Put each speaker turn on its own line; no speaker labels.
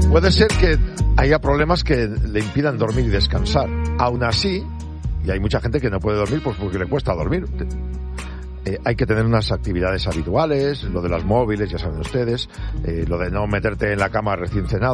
Puede ser que haya problemas que le impidan dormir y descansar. Aún así, y hay mucha gente que no puede dormir pues porque le cuesta dormir. Hay que tener unas actividades habituales, lo de las móviles, ya saben ustedes, lo de no meterte en la cama recién cenado.